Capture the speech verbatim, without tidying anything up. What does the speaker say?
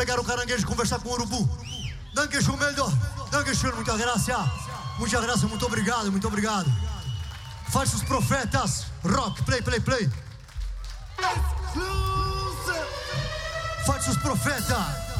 pegar o caranguejo e conversar com o urubu. Dankeschön, melhor. Dankeschön, muita graça. Muita graça, muito obrigado, muito obrigado. Falsos profetas. Rock, play, play, play. Falsos profetas.